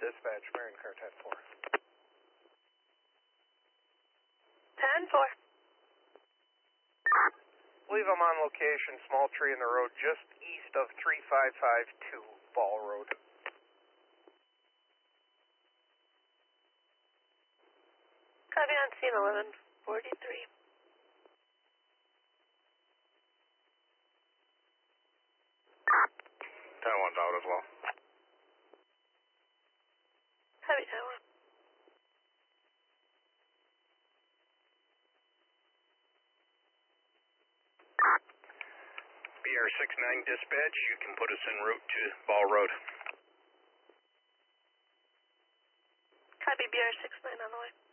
dispatch, Marine Car 10-4. 10-4. Believe I'm on location, small tree in the road just east of 3552 Ball Road. Copy on scene 1143. Taiwan's out as well. Copy Taiwan. BR69 dispatch, you can put us en route to Ball Road. Copy BR69 on the way.